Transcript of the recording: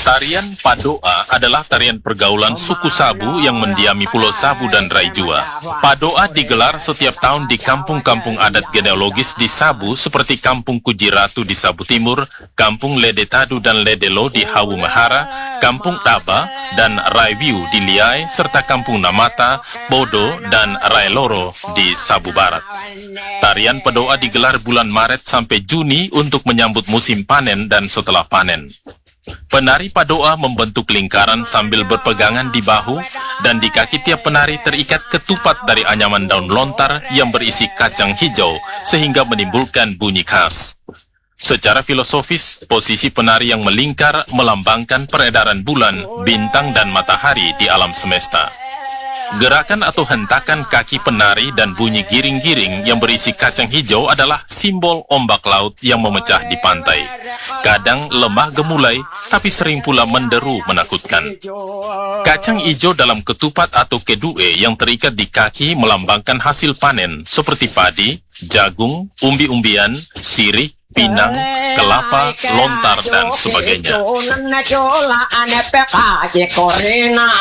Tarian Padoa adalah tarian pergaulan suku Sabu yang mendiami Pulau Sabu dan Raijua. Padoa digelar setiap tahun di kampung-kampung adat genealogis di Sabu seperti Kampung Kujiratu di Sabu Timur, Kampung Ledetadu dan Ledelo di Hawu Mahara, Kampung Taba dan Raiwiu di Liai, serta Kampung Namata, Bodo dan Railoro di Sabu Barat. Tarian Padoa digelar bulan Maret sampai Juni untuk menyambut musim panen dan setelah panen. Penari Padoa membentuk lingkaran sambil berpegangan di bahu, dan di kaki tiap penari terikat ketupat dari anyaman daun lontar yang berisi kacang hijau sehingga menimbulkan bunyi khas. Secara filosofis, posisi penari yang melingkar melambangkan peredaran bulan, bintang, dan matahari di alam semesta. Gerakan atau hentakan kaki penari dan bunyi giring-giring yang berisi kacang hijau adalah simbol ombak laut yang memecah di pantai. Kadang lemah gemulai, tapi sering pula menderu menakutkan. Kacang hijau dalam ketupat atau kedue yang terikat di kaki melambangkan hasil panen seperti padi, jagung, umbi-umbian, sirih, pinang, kelapa, lontar, dan sebagainya.